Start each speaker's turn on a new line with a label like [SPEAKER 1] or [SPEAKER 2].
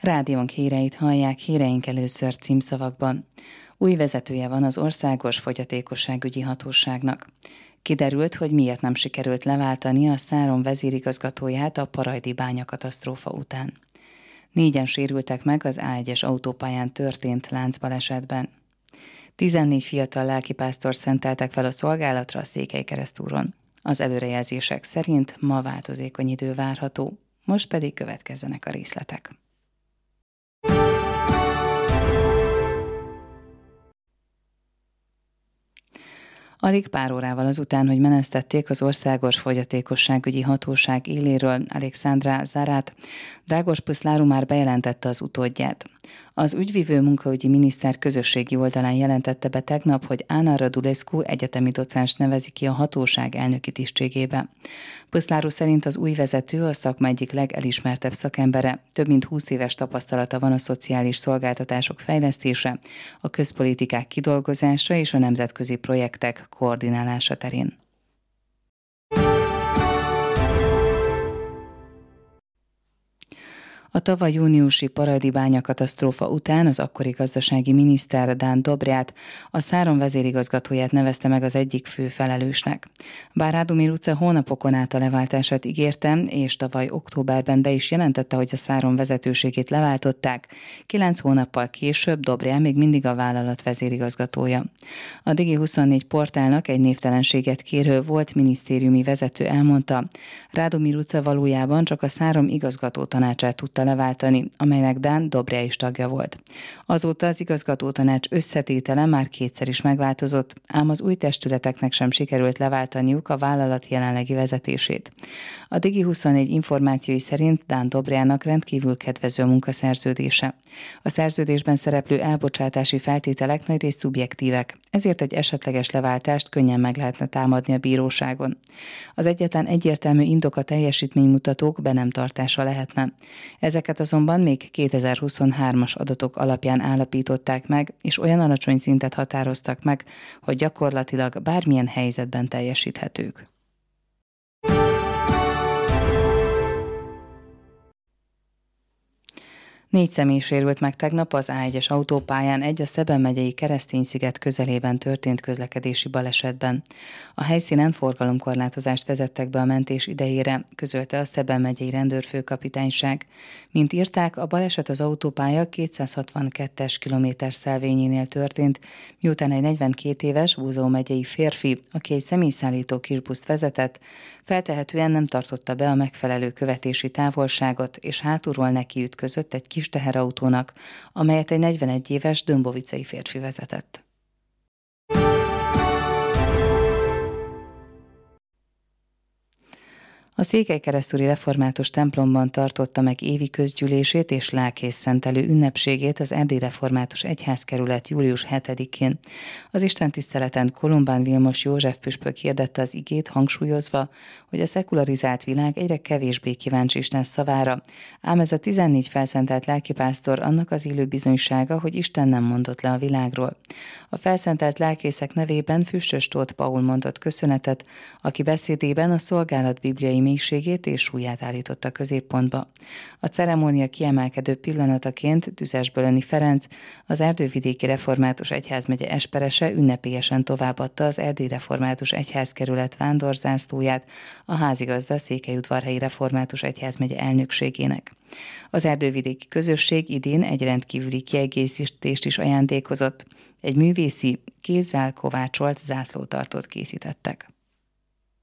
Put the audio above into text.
[SPEAKER 1] Rádiónk híreit hallják, híreink először címszavakban. Új vezetője van az Országos Fogyatékosságügyi Hatóságnak. Kiderült, hogy miért nem sikerült leváltani a Száron vezérigazgatóját a parajdi bányakatasztrófa után. 4-en sérültek meg az A1-es autópályán történt láncbalesetben. 14 fiatal lelkipásztort szenteltek fel a szolgálatra a Székelykeresztúron. Az előrejelzések szerint ma változékony idő várható, most pedig következzenek a részletek. Alig pár órával azután, hogy menesztették az Országos Fogyatékosságügyi Hatóság éléről Alexandra Zarát, Dragos Păslaru már bejelentette az utódját. Az ügyvivő munkaügyi miniszter közösségi oldalán jelentette be tegnap, hogy Ana Radulescu egyetemi docens nevezi ki a hatóság elnöki tisztségébe. Păslaru szerint az új vezető a szakma egyik legelismertebb szakembere, több mint 20 éves tapasztalata van a szociális szolgáltatások fejlesztése, a közpolitikák kidolgozása és a nemzetközi projektek koordinálása terén. A tavaly júniusi parajdi bányakatasztrófa után az akkori gazdasági miniszter Dan Dobryát, a Száron vezérigazgatóját nevezte meg az egyik fő felelősnek. Bár Radomir utca hónapokon át a leváltását ígérte, és tavaly októberben be is jelentette, hogy a Száron vezetőségét leváltották, 9 hónappal később Dobryá még mindig a vállalat vezérigazgatója. A Digi24 portálnak egy névtelenséget kérő volt minisztériumi vezető elmondta, Radomir utca valójában csak a Száron igazgató tanácsát tudta leváltani, amelynek Dan Dobryá is tagja volt. Azóta az igazgatótanács összetétele már kétszer is megváltozott, ám az új testületeknek sem sikerült leváltaniuk a vállalat jelenlegi vezetését. A Digi24 információi szerint Dan Dobryának rendkívül kedvező munkaszerződése. A szerződésben szereplő elbocsátási feltételek nagyrészt szubjektívek, ezért egy esetleges leváltást könnyen meg lehetne támadni a bíróságon. Az egyetlen egyértelmű indok a teljesítménymutatók be nem tartása lehetne. Ezeket azonban még 2023-as adatok alapján állapították meg, és olyan alacsony szintet határoztak meg, hogy gyakorlatilag bármilyen helyzetben teljesíthetők. Négy személy sérült meg tegnap az A1-es autópályán a Szeben megyei Kereszténysziget közelében történt közlekedési balesetben. A helyszínen forgalomkorlátozást vezettek be a mentés idejére, közölte a Szeben megyei rendőrfőkapitányság. Mint írták, a baleset az autópálya 262-es kilométerszelvényénél történt, miután egy 42 éves Búzó megyei férfi, aki egy személyszállító kisbuszt vezetett, feltehetően nem tartotta be a megfelelő követési távolságot, és hátulról nekiütközött egy kis teherautónak, amelyet egy 41 éves dömbovicei férfi vezetett. A Székelykeresztúri Református templomban tartotta meg évi közgyűlését és lelkész-szentelő ünnepségét az Erdélyi Református Egyházkerület július 7-én. Az istentiszteleten Kolombán Vilmos József püspök hirdette az igét, hangsúlyozva, hogy a szekularizált világ egyre kevésbé kíváncsi Isten szavára, ám ez a 14 felszentelt lelkipásztor annak az élő bizonysága, hogy Isten nem mondott le a világról. A felszentelt lelkészek nevében Füstös Tóth Paul mondott köszönetet, aki beszédében a szolgálat bibliai mélységét és súlyát állította középpontba. A ceremónia kiemelkedő pillanataként Düzesbölöni Ferenc, az Erdővidéki Református Egyházmegye esperese ünnepélyesen továbbadta az Erdélyi Református Egyházkerület vándorzászlóját a házigazda Székelyudvarhelyi Református Egyházmegye elnökségének. Az erdővidéki közösség idén egy rendkívüli kiegészítést is ajándékozott. Egy művészi, kézzel kovácsolt zászlótartót készítettek.